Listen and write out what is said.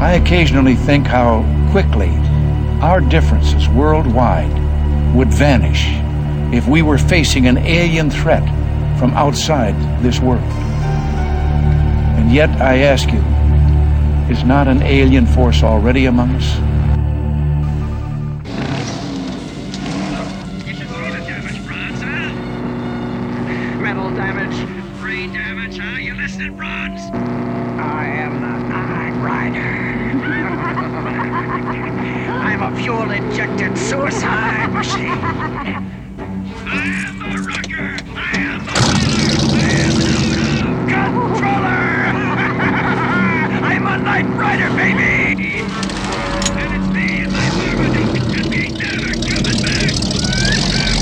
I occasionally think how quickly our differences worldwide would vanish if we were facing an alien threat from outside this world. And yet, I ask you, is not an alien force already among us? Mental damage, brain damage, huh? You listening, Bronze? I am the Night Rider. I'm a fuel-injected suicide machine. I am